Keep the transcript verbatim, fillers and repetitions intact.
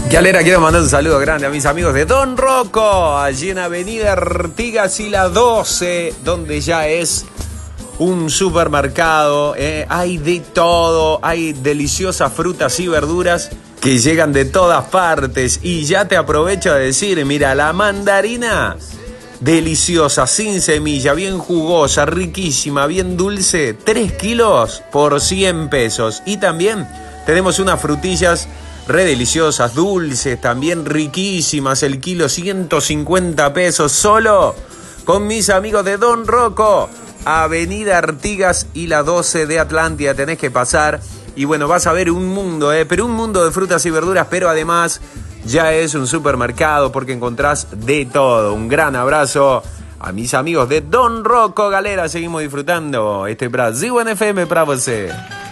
Galera, quiero mandar un saludo grande a mis amigos de Don Rocco, allí en Avenida Artigas y la doce, donde ya es un supermercado. Eh, hay de todo, hay deliciosas frutas y verduras que llegan de todas partes. Y ya te aprovecho de decir, mira, la mandarina deliciosa, sin semilla, bien jugosa, riquísima, bien dulce, tres kilos por cien pesos. Y también tenemos unas frutillas re deliciosas, dulces, también riquísimas, el kilo ciento cincuenta pesos solo con mis amigos de Don Rocco, Avenida Artigas y la doce de Atlántida. Tenés que pasar y bueno, vas a ver un mundo, eh, pero un mundo de frutas y verduras, pero además ya es un supermercado porque encontrás de todo. Un gran abrazo a mis amigos de Don Rocco, galera, seguimos disfrutando este Brasil en F M para você.